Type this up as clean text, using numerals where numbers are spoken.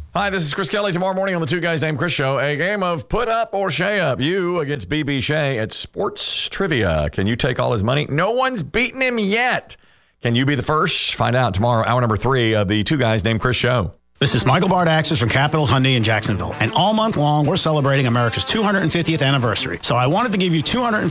Hi, this is Chris Kelly. Tomorrow morning on the Two Guys Named Chris Show, a game of put up or shay up. You against BB Shea at Sports Trivia. Can you take all his money? No one's beaten him yet. Can you be the first? Find out tomorrow, hour number 3 of the Two Guys Named Chris Show. This is Michael Bardaxis from Capital Hyundai in Jacksonville. And all month long, we're celebrating America's 250th anniversary. So I wanted to give you 250